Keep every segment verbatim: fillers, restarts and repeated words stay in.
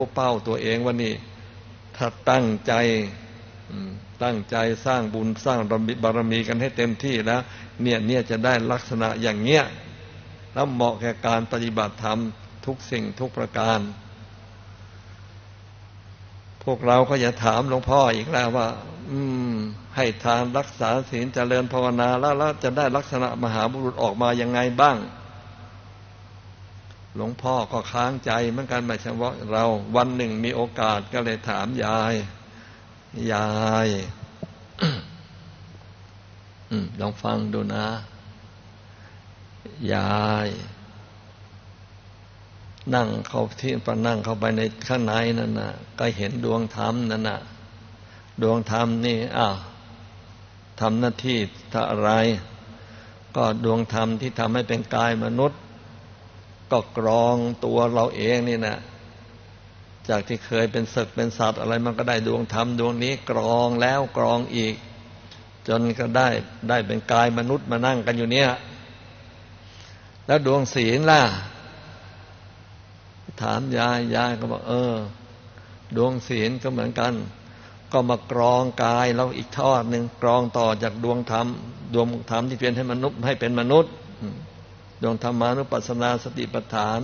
เป้าตัวเองว่านี่ถ้าตั้งใจตั้งใจสร้างบุญสร้างบารมีกันให้เต็มที่แล้วเนี่ยเนี่ยจะได้ลักษณะอย่างเงี้ยแล้วเหมาะแก่การปฏิบัติธรรมทุกสิ่งทุกประการพวกเราก็อย่าถามหลวงพ่ออีกแล้วว่าอืมให้ทานรักษาศีลเจริญภาวนาแล้วแล้วจะได้ลักษณะมหาบุรุษออกมายังไงบ้างหลวงพ่อก็ค้างใจเหมือนกันไม่ใช่ว่าเราวันหนึ่งมีโอกาสก็เลยถามยายยายลองฟังดูนะยายนั่งเข้าที่ปนั่งเข้าไปในข้างในนั่นน่ะก็เห็นดวงธรรมนั่นน่ะดวงธรรมนี่อ้าวทำหน้าที่ถ้าอะไรก็ดวงธรรมที่ทำให้เป็นกายมนุษย์ก็กรองตัวเราเองนี่นะจากที่เคยเป็นศึกเป็นสัตว์อะไรมันก็ได้ดวงธรรมดวงนี้กรองแล้วกรองอีกจนก็ได้ได้เป็นกายมนุษย์มานั่งกันอยู่เนี่ยแล้วดวงศีลล่ะถามยายยายก็บอกเออดวงศีลก็เหมือนกันก็มากรองกายเราอีกทอดหนึ่งกรองต่อจากดวงธรรมดวงธรรมที่เป็นให้มนุษย์ให้เป็นมนุษย์ดวงธรรมานุปัสสนาสติปัฏฐาน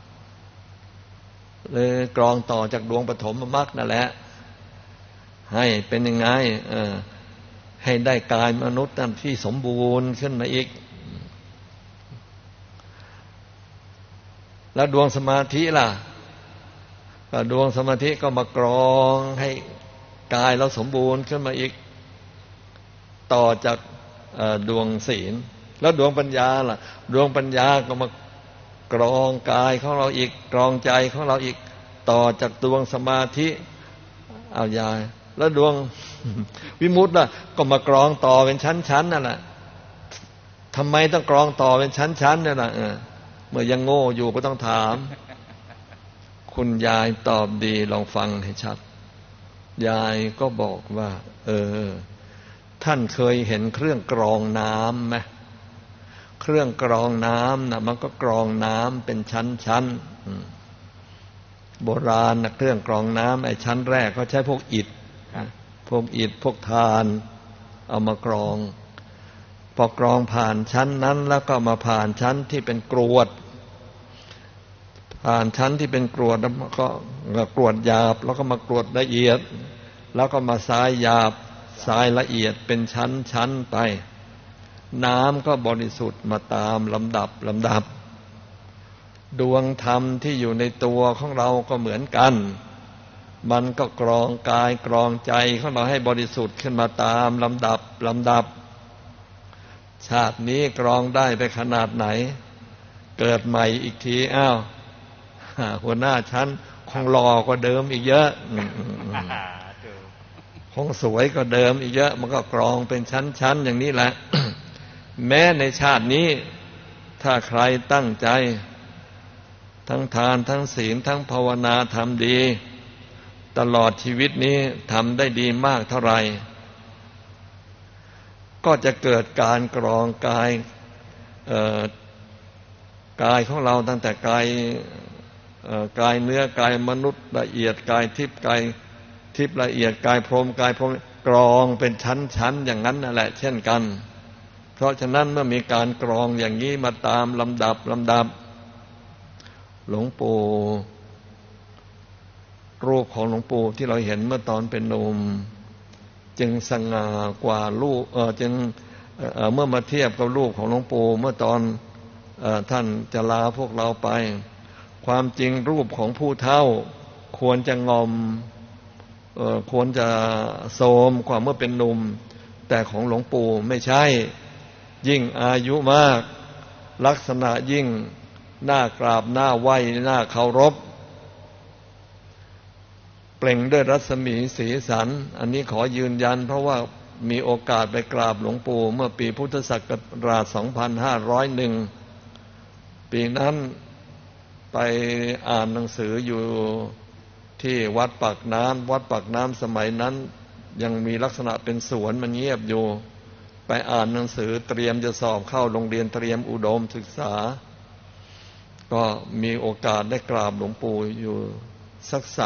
เลยกรองต่อจากดวงปฐมมรรคนั่นแหละให้เป็นยังไงเออให้ได้กายมนุษย์นั่นที่สมบูรณ์ขึ้นมาอีกแล้วดวงสมาธิล่ะก็ดวงสมาธิก็มากรองให้กายเราสมบูรณ์ขึ้นมาอีกต่อจากดวงศีลแล้วดวงปัญญาล่ะดวงปัญญาก็มากรองกายของเราอีกกรองใจของเราอีกต่อจากดวงสมาธิเอายายแล้วดวงวิมุตติล่ะก็มากรองต่อเป็นชั้นๆนั่นแหละทำไมต้องกรองต่อเป็นชั้นๆเนี่ยล่ะเมื่อยังโง่อยู่ก็ต้องถามคุณยายตอบดีลองฟังให้ชัดยายก็บอกว่าเออท่านเคยเห็นเครื่องกรองน้ำไหมเครื่องกรองน้ำนะมันก็กรองน้ำเป็นชั้นๆโบราณนะเครื่องกรองน้ำไอ้ชั้นแรกเขาใช้พวกอิฐพวกอิฐพวกทานเอามากรองพอกรองผ่านชั้นนั้นแล้วก็มาผ่านชั้นที่เป็นกรวดผ่านชั้นที่เป็นกรวดแล้วก็กรวดหยาบแล้วก็มากรวดละเอียดแล้วก็มาทรายหยาบทรายละเอียดเป็นชั้นๆไปน้ำก็บริสุทธิ์มาตามลำดับลำดับดวงธรรมที่อยู่ในตัวของเราก็เหมือนกันมันก็กรองกายกรองใจของเราให้บริสุทธิ์ขึ้นมาตามลำดับลำดับชาตินี้กรองได้ไปขนาดไหนเกิดใหม่อีกทีอ้าวหัวหน้าชั้นคงหล่อกว่าเดิมอีกเยอะคงสวยกว่าเดิมอีกเยอะมันก็กรองเป็นชั้นๆอย่างนี้แหละ แม้ในชาตินี้ถ้าใครตั้งใจทั้งทานทั้งศีลทั้งภาวนาทำดีตลอดชีวิตนี้ทำได้ดีมากเท่าไหร่ก็จะเกิดการกรองกายเอ่อกายของเราตั้งแต่กายเอ่อกายเนื้อกายมนุษย์ละเอียดกายทิพย์กายทิพย์ละเอียดกายพรหมกายพรหมกรองเป็นชั้นๆอย่างนั้นนั่นแหละเช่นกันเพราะฉะนั้นเมื่อมีการกรองอย่างนี้มาตามลำดับลำดับหลวงปู่รูปของหลวงปู่ที่เราเห็นเมื่อตอนเป็นหนุ่มจึงสง่ากว่ารูปเอ่อจึงเอ่อเมื่อมาเทียบกับรูปของหลวงปู่เมื่อตอนเอ่อท่านจะลาพวกเราไปความจริงรูปของผู้เฒ่าควรจะงอมเอ่อควรจะโทรมกว่าเมื่อเป็นหนุ่มแต่ของหลวงปู่ไม่ใช่ยิ่งอายุมากลักษณะยิ่งน่ากราบน่าไหว้น่าเคารพเปล่งด้วยรัศมีสีสันอันนี้ขอยืนยันเพราะว่ามีโอกาสไปกราบหลวงปู่เมื่อปีพุทธศักราชสองพันห้าร้อยเอ็ดปีนั้นไปอ่านหนังสืออยู่ที่วัดปากน้ำวัดปากน้ำสมัยนั้นยังมีลักษณะเป็นสวนมันเงียบอยู่ไปอ่านหนังสือเตรียมจะสอบเข้าโรงเรียนเตรียมอุดมศึกษาก็มีโอกาสได้กราบหลวงปู่อยู่สัก